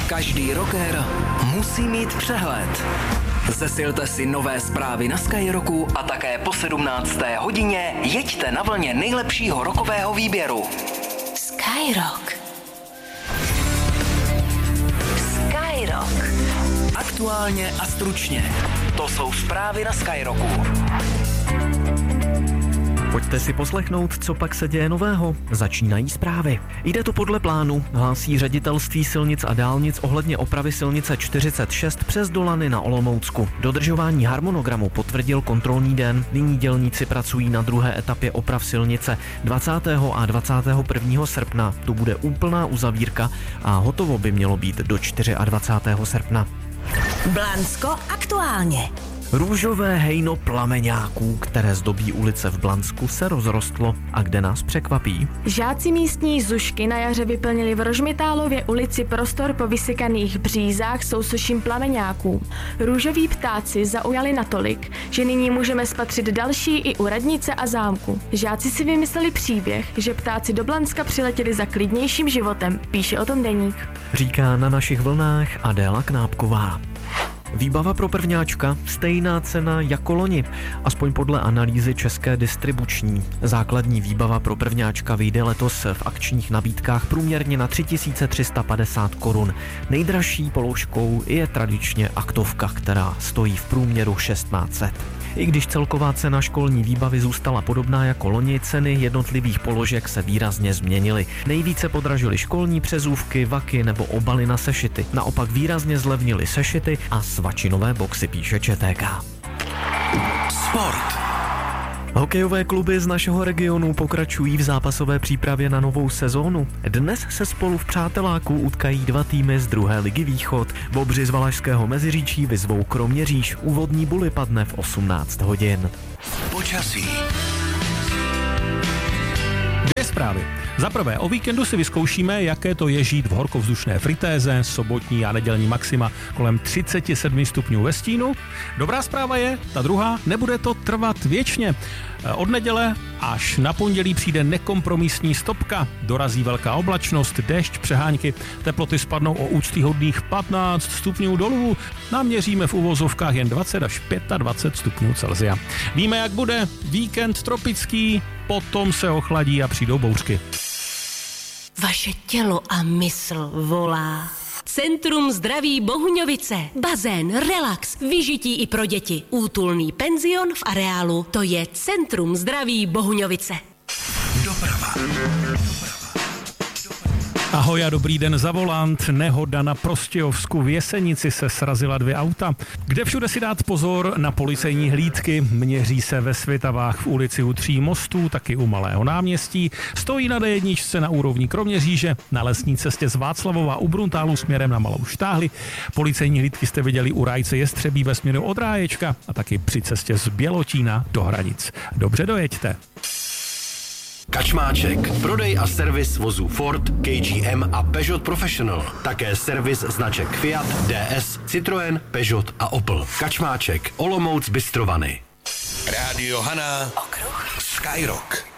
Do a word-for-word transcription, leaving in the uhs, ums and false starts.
Každý rocker musí mít přehled. Zesilte si nové zprávy na Skyrocku a také po sedmnácté hodině jeďte na vlně nejlepšího rockového výběru. Skyrock. Skyrock. Aktuálně a stručně. To jsou zprávy na Skyrocku. Pojďte si poslechnout, co pak se děje nového. Začínají zprávy. Jde to podle plánu, hlásí ředitelství silnic a dálnic ohledně opravy silnice čtyřicet šest přes Dolany na Olomoucku. Dodržování harmonogramu potvrdil kontrolní den. Nyní dělníci pracují na druhé etapě oprav silnice dvacátého a dvacátého prvního srpna. Tu bude úplná uzavírka a hotovo by mělo být do dvacátého čtvrtého srpna. Blansko aktuálně. Růžové hejno plameňáků, které zdobí ulice v Blansku, se rozrostlo a kde nás překvapí. Žáci místní Zušky na jaře vyplnili v Rožmitálově ulici prostor po vysykaných břízách sousoším plameňáků. Růžoví ptáci zaujali natolik, že nyní můžeme spatřit další i u radnice a zámku. Žáci si vymysleli příběh, že ptáci do Blanska přiletěli za klidnějším životem, píše o tom Deník. Říká na našich vlnách Adéla Knápková. Výbava pro prvňáčka, stejná cena jako loni, aspoň podle analýzy České distribuční. Základní výbava pro prvňáčka vyjde letos v akčních nabídkách průměrně na tři tisíce tři sta padesát korun. Nejdražší položkou je tradičně aktovka, která stojí v průměru šestnáct set. I když celková cena školní výbavy zůstala podobná jako loni, ceny jednotlivých položek se výrazně změnily. Nejvíce podražily školní přezůvky, vaky nebo obaly na sešity. Naopak výrazně zlevnily sešity a svačinové boxy, píše ČTK. Sport. Hokejové kluby z našeho regionu pokračují v zápasové přípravě na novou sezónu. Dnes se spolu v Přáteláku utkají dva týmy z druhé ligy Východ. Bobři z Valašského Meziříčí vyzvou Kroměříž. Úvodní buly padne v osmnáct hodin. Počasí. Dvě zprávy. Za prvé, o víkendu si vyzkoušíme, jaké to je žít v horkovzdušné fritéze, sobotní a nedělní maxima kolem třicet sedm stupňů ve stínu. Dobrá zpráva je, ta druhá, nebude to trvat věčně. Od neděle až na pondělí přijde nekompromisní stopka, dorazí velká oblačnost, déšť, přehánky, teploty spadnou o úctyhodných patnáct stupňů dolů, naměříme v uvozovkách jen dvacet až dvacet pět stupňů Celsia. Víme, jak bude, víkend tropický, potom se ochladí a přijdou bouřky. Vaše tělo a mysl volá. Centrum zdraví Bohuňovice. Bazén, relax, vyžití i pro děti. Útulný penzion v areálu. To je Centrum zdraví Bohuňovice. Doprava. Ahoj a dobrý den za volant. Nehoda na Prostějovsku v Jesenici se srazila dvě auta. Kde všude si dát pozor na policejní hlídky? Měří se ve Svitavách v ulici u Tří mostů, taky u Malého náměstí. Stojí na dé jedna na úrovni Kroměříže, na lesní cestě z Václavova u Bruntálu směrem na Malou Štáhli. Policejní hlídky jste viděli u Rájce Jestřebí ve směru od Ráječka a taky při cestě z Bělotína do Hranic. Dobře dojeďte. Kačmáček. Prodej a servis vozů Ford, K G M a Peugeot Professional. Také servis značek Fiat, D S, Citroën, Peugeot a Opel. Kačmáček. Olomouc Bystrovany. Rádio Hana. Okruh. Skyrock.